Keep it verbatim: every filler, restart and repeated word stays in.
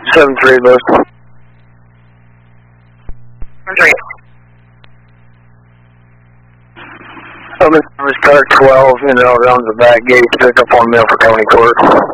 seven three, Lewis. seven three. I'm in service car twelve, you know, around the back gate, pick up on Milford County Court.